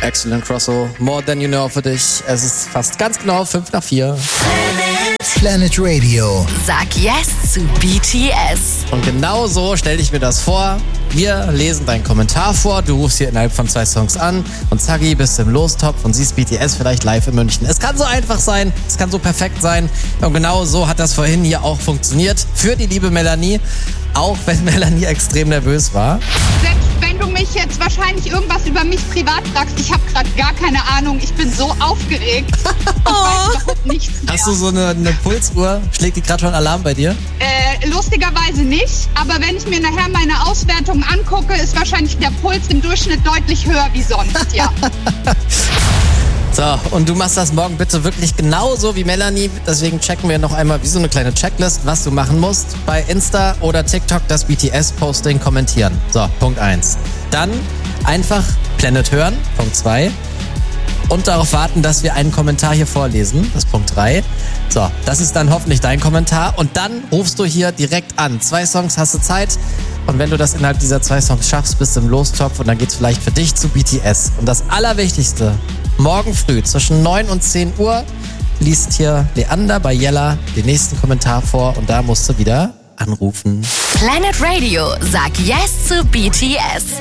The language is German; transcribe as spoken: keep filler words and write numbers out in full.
Excellent Crosso, More Than You Know für dich. Es ist fast ganz genau fünf nach vier. Planet Radio. Sag Yes zu B T S. Und genau so stell ich mir das vor. Wir lesen deinen Kommentar vor, du rufst hier innerhalb von zwei Songs an und zacki, bist im Lostopf und siehst B T S vielleicht live in München. Es kann so einfach sein, es kann so perfekt sein und genau so hat das vorhin hier auch funktioniert für die liebe Melanie, auch wenn Melanie extrem nervös war. Selbst wenn du mich jetzt wahrscheinlich irgendwas über mich privat fragst, ich habe gerade gar keine Ahnung, ich bin so aufgeregt. Ich weiß überhaupt nichts mehr. Hast du so eine, eine Pulsuhr? Schlägt die gerade schon Alarm bei dir? Äh, lustigerweise nicht, aber wenn ich mir nachher meine Auswertung angucke, ist wahrscheinlich der Puls im Durchschnitt deutlich höher wie sonst, ja. So, und du machst das morgen bitte wirklich genauso wie Melanie. Deswegen checken wir noch einmal wie so eine kleine Checklist, was du machen musst. Bei Insta oder TikTok das B T S-Posting kommentieren. So, Punkt eins. Dann einfach Planet hören, Punkt zwei. Und darauf warten, dass wir einen Kommentar hier vorlesen. Das ist Punkt drei. So, das ist dann hoffentlich dein Kommentar. Und dann rufst du hier direkt an. Zwei Songs hast du Zeit. Und wenn du das innerhalb dieser zwei Songs schaffst, bist du im Lostopf. Und dann geht's vielleicht für dich zu B T S. Und das Allerwichtigste, morgen früh zwischen neun und zehn Uhr liest hier Leander bei Jella den nächsten Kommentar vor. Und da musst du wieder anrufen. Planet Radio. Sag Yes zu B T S.